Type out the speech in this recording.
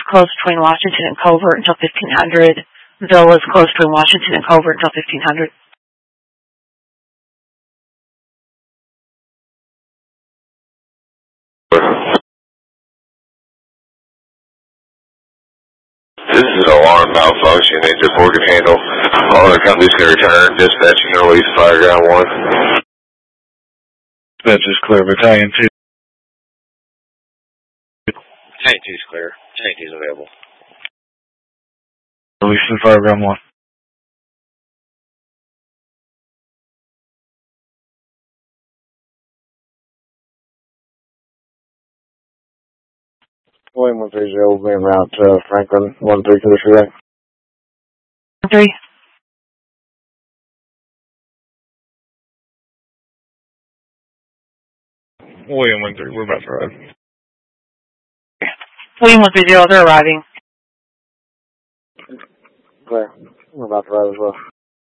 closed between Washington and Covert until 1500. Villas closed between Washington and Covert until 1500. This is an alarm malfunction. Engine 4 can handle. All other companies can return. Dispatch can release Fireground 1. Dispatch is clear. Battalion 2. Tank 2 is clear. Tank 2 is available. Releasing Fireground 1. William 130 will be en route to Franklin 13 for the shootout. 3. William 13, we're about to arrive. William 130, they're arriving. Clear. We're about to arrive as well.